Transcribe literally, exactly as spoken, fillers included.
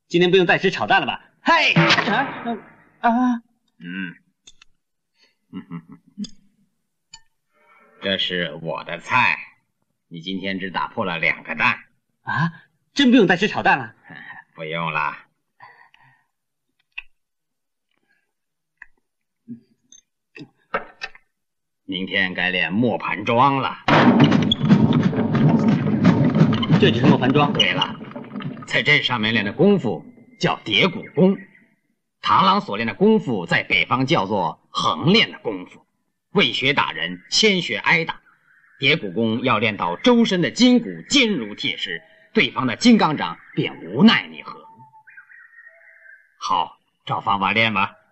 今天不用再吃炒蛋了吧？嘿，啊啊， 嗯，这是我的菜，你今天只打破了两个蛋啊！真不用再吃炒蛋了？ 不用了。明天该练磨盘桩了。 这就是磨盘桩。 对了，在这上面练的功夫叫叠骨功。螳螂所练的功夫在北方叫做横练的功夫。未学打人，先学挨打。叠骨功要练到周身的筋骨坚如铁石，对方的金刚掌便无奈你何。好，照方法练吧。